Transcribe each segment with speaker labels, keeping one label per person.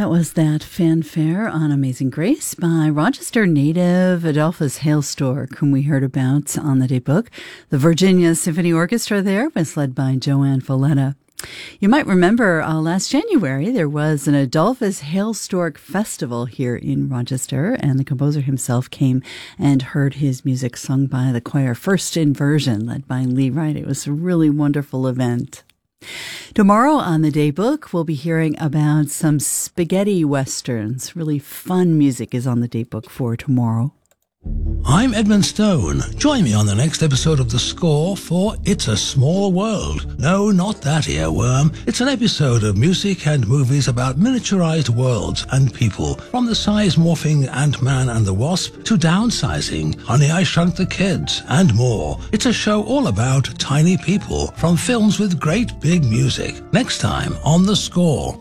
Speaker 1: That was that fanfare on Amazing Grace by Rochester native Adolphus Hailstork, whom we heard about on the daybook. The Virginia Symphony Orchestra there was led by Joanne Folletta. You might remember last January there was an Adolphus Hailstork festival here in Rochester, and the composer himself came and heard his music sung by the choir, first in version, led by Lee Wright. It was a really wonderful event. Tomorrow on the daybook, we'll be hearing about some spaghetti westerns. Really fun music is on the daybook for tomorrow.
Speaker 2: I'm Edmund Stone. Join me on the next episode of The Score for It's a Small World. No, not that earworm. It's an episode of music and movies about miniaturized worlds and people, from the size-morphing Ant-Man and the Wasp to downsizing, Honey, I Shrunk the Kids, and more. It's a show all about tiny people from films with great big music. Next time on The Score.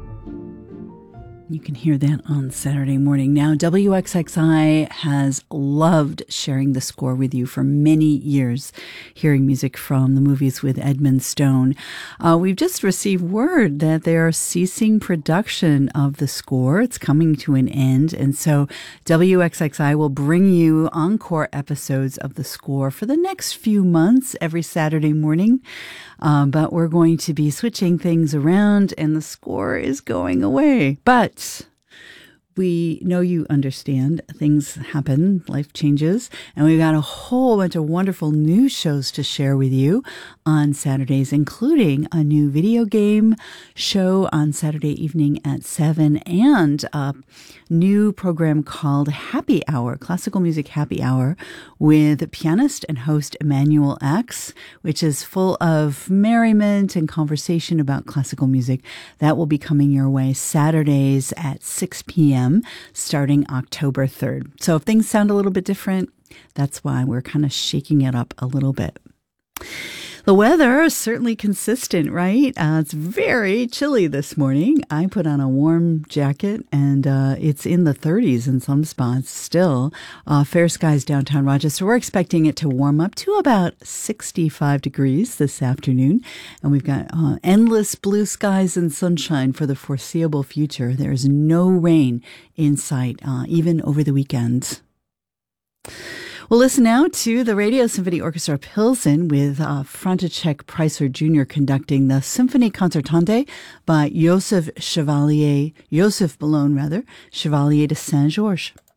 Speaker 1: You can hear that on Saturday morning. Now, WXXI has loved sharing the score with you for many years, hearing music from the movies with Edmund Stone. We've just received word that they are ceasing production of the score. It's coming to an end. And so WXXI will bring you encore episodes of the score for the next few months, every Saturday morning. But we're going to be switching things around, and the score is going away. But we know you understand. Things happen, life changes, and we've got a whole bunch of wonderful new shows to share with you on Saturdays, including a new video game show on Saturday evening at 7 and a new program called Happy Hour, Classical Music Happy Hour, with pianist and host Emmanuel X, which is full of merriment and conversation about classical music. That will be coming your way Saturdays at 6 p.m. starting October 3rd. So if things sound a little bit different, that's why we're kind of shaking it up a little bit. The weather is certainly consistent, right? It's very chilly this morning. I put on a warm jacket, and it's in the 30s in some spots still. Fair skies downtown Rochester. We're expecting it to warm up to about 65 degrees this afternoon. And we've got endless blue skies and sunshine for the foreseeable future. There's no rain in sight, even over the weekend. We'll listen now to the Radio Symphony Orchestra Pilsen with František Preiser Jr. conducting the Symphony Concertante by Joseph Bellone, Chevalier de Saint-Georges.